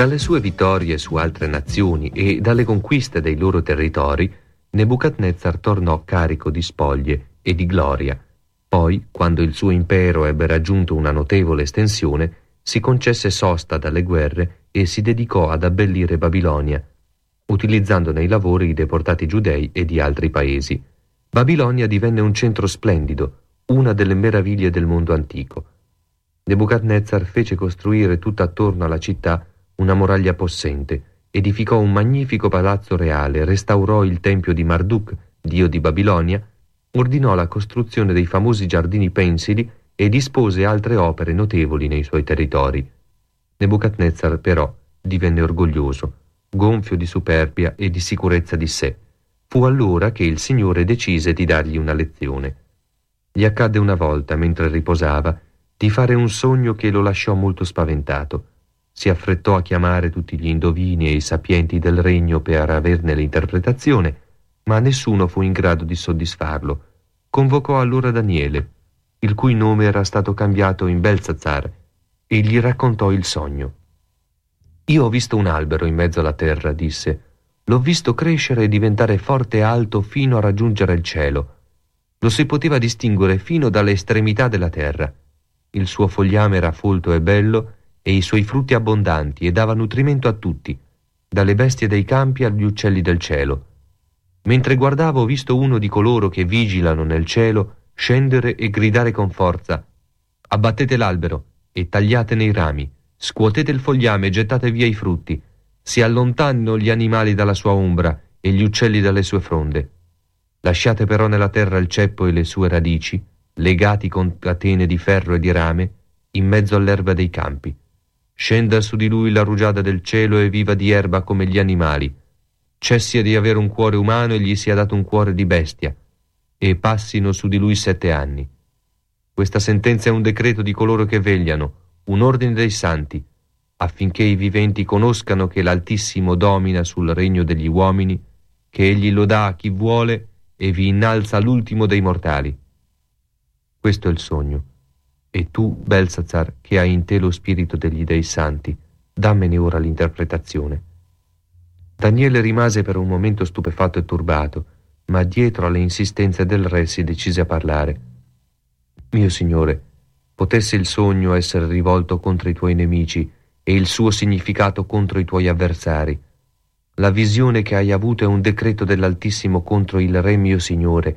Dalle sue vittorie su altre nazioni e dalle conquiste dei loro territori, Nebuchadnezzar tornò carico di spoglie e di gloria. Poi, quando il suo impero ebbe raggiunto una notevole estensione, si concesse sosta dalle guerre e si dedicò ad abbellire Babilonia, utilizzando nei lavori i deportati giudei e di altri paesi. Babilonia divenne un centro splendido, una delle meraviglie del mondo antico. Nebuchadnezzar fece costruire tutta attorno alla città una muraglia possente, edificò un magnifico palazzo reale, restaurò il tempio di Marduk, dio di Babilonia, ordinò la costruzione dei famosi giardini pensili e dispose altre opere notevoli nei suoi territori. Nebuchadnezzar però divenne orgoglioso, gonfio di superbia e di sicurezza di sé. Fu allora che il Signore decise di dargli una lezione. Gli accadde una volta, mentre riposava, di fare un sogno che lo lasciò molto spaventato. Si affrettò a chiamare tutti gli indovini e i sapienti del regno per averne l'interpretazione, ma nessuno fu in grado di soddisfarlo. Convocò allora Daniele, il cui nome era stato cambiato in Beltsazzar, e gli raccontò il sogno. «Io ho visto un albero in mezzo alla terra», disse. «L'ho visto crescere e diventare forte e alto fino a raggiungere il cielo. Lo si poteva distinguere fino dalle estremità della terra. Il suo fogliame era folto e bello e i suoi frutti abbondanti e dava nutrimento a tutti, dalle bestie dei campi agli uccelli del cielo. Mentre guardavo ho visto uno di coloro che vigilano nel cielo scendere e gridare con forza: abbattete l'albero e tagliatene i rami, scuotete il fogliame e gettate via i frutti, si allontanino gli animali dalla sua ombra e gli uccelli dalle sue fronde. Lasciate però nella terra il ceppo e le sue radici, legati con catene di ferro e di rame, in mezzo all'erba dei campi. Scenda su di lui la rugiada del cielo e viva di erba come gli animali. Cessi di avere un cuore umano e gli sia dato un cuore di bestia, e passino su di lui 7 anni. Questa sentenza è un decreto di coloro che vegliano, un ordine dei santi, affinché i viventi conoscano che l'Altissimo domina sul regno degli uomini, che egli lo dà a chi vuole e vi innalza l'ultimo dei mortali. Questo è il sogno. E tu, Beltsazzar, che hai in te lo spirito degli dei santi, dammene ora l'interpretazione». Daniele rimase per un momento stupefatto e turbato, ma dietro alle insistenze del re si decise a parlare. «Mio signore, potesse il sogno essere rivolto contro i tuoi nemici e il suo significato contro i tuoi avversari. La visione che hai avuto è un decreto dell'Altissimo contro il re mio signore.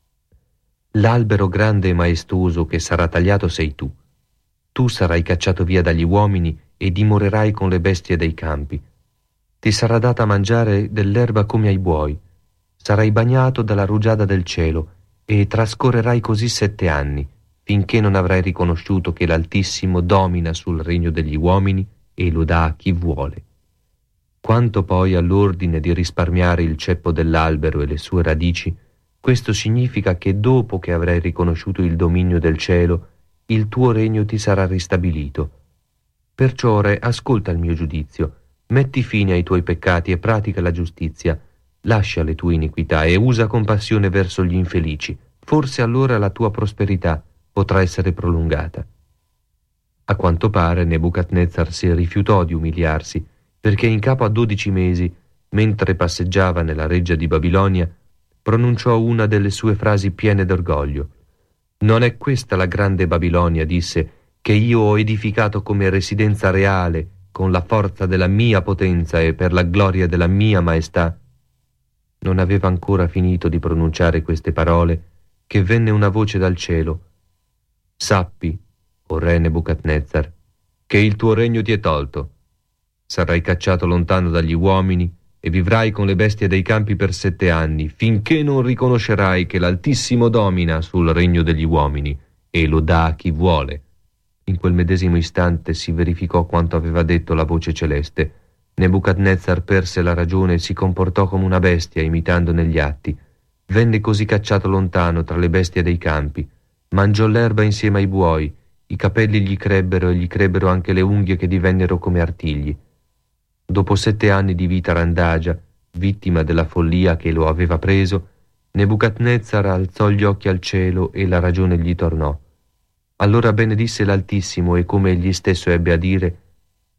L'albero grande e maestoso che sarà tagliato sei tu. Tu sarai cacciato via dagli uomini e dimorerai con le bestie dei campi. Ti sarà data a mangiare dell'erba come ai buoi. Sarai bagnato dalla rugiada del cielo e trascorrerai così 7 anni, finché non avrai riconosciuto che l'Altissimo domina sul regno degli uomini e lo dà a chi vuole. Quanto poi all'ordine di risparmiare il ceppo dell'albero e le sue radici, questo significa che dopo che avrai riconosciuto il dominio del cielo, il tuo regno ti sarà ristabilito. Perciò, re, ascolta il mio giudizio, metti fine ai tuoi peccati e pratica la giustizia, lascia le tue iniquità e usa compassione verso gli infelici, forse allora la tua prosperità potrà essere prolungata». A quanto pare Nebuchadnezzar si rifiutò di umiliarsi, perché in capo a 12 mesi, mentre passeggiava nella reggia di Babilonia, pronunciò una delle sue frasi piene d'orgoglio. «Non è questa la grande Babilonia», disse, «che io ho edificato come residenza reale, con la forza della mia potenza e per la gloria della mia maestà?» Non aveva ancora finito di pronunciare queste parole che venne una voce dal cielo: «Sappi, o re Nebuchadnezzar, che il tuo regno ti è tolto. Sarai cacciato lontano dagli uomini e vivrai con le bestie dei campi per 7 anni, finché non riconoscerai che l'Altissimo domina sul regno degli uomini e lo dà a chi vuole». In quel medesimo istante si verificò quanto aveva detto la voce celeste. Nebuchadnezzar perse la ragione e si comportò come una bestia, imitando negli atti. Venne così cacciato lontano tra le bestie dei campi. Mangiò l'erba insieme ai buoi, i capelli gli crebbero e gli crebbero anche le unghie che divennero come artigli. Dopo 7 anni di vita randagia, vittima della follia che lo aveva preso, Nebuchadnezzar alzò gli occhi al cielo e la ragione gli tornò. Allora benedisse l'Altissimo e, come egli stesso ebbe a dire,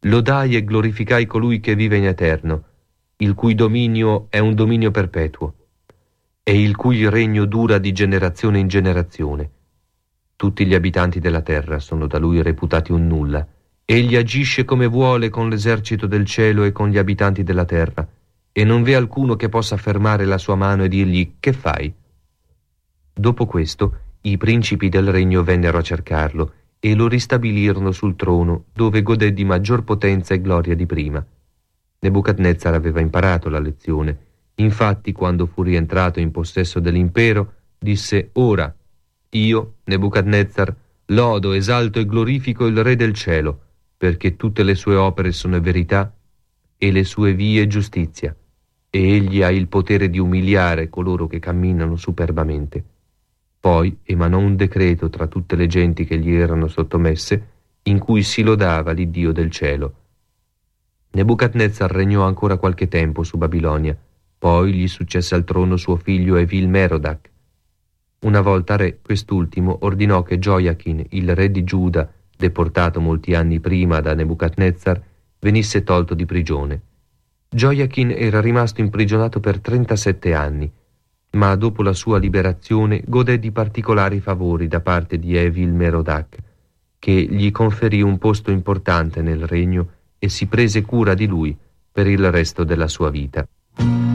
Lodai e glorificai colui che vive in eterno, il cui dominio è un dominio perpetuo, e il cui regno dura di generazione in generazione. Tutti gli abitanti della terra sono da lui reputati un nulla. Egli agisce come vuole con l'esercito del cielo e con gli abitanti della terra, e non v'è alcuno che possa fermare la sua mano e dirgli: che fai? Dopo questo, i principi del regno vennero a cercarlo e lo ristabilirono sul trono, dove godé di maggior potenza e gloria di prima. Nebuchadnezzar aveva imparato la lezione. Infatti, quando fu rientrato in possesso dell'impero, disse: ora, io, Nebuchadnezzar, lodo, esalto e glorifico il Re del cielo, perché tutte le sue opere sono verità e le sue vie giustizia, e egli ha il potere di umiliare coloro che camminano superbamente. Poi emanò un decreto tra tutte le genti che gli erano sottomesse, in cui si lodava l'Iddio del cielo. Nebuchadnezzar regnò ancora qualche tempo su Babilonia, poi gli successe al trono suo figlio Evil-Merodach. Una volta re, quest'ultimo ordinò che Gioiachin, il re di Giuda, deportato molti anni prima da Nebuchadnezzar, venisse tolto di prigione. Gioiachin era rimasto imprigionato per 37 anni, ma dopo la sua liberazione godé di particolari favori da parte di Evil-Merodach, che gli conferì un posto importante nel regno e si prese cura di lui per il resto della sua vita.